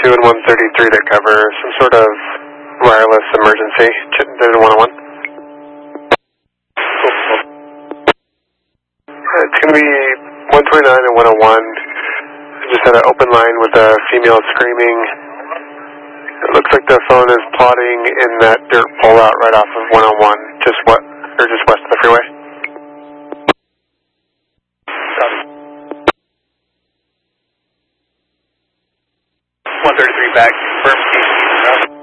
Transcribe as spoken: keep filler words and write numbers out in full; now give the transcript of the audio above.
two and one thirty-three to cover some sort of wireless emergency. There's one oh one. It's going to be one twenty-nine and one oh one. I just had an open line with a female screaming. It looks like the phone is plotting in that dirt pullout right off of one oh one, just what, or just west of the freeway. one thirty-three back, confirm.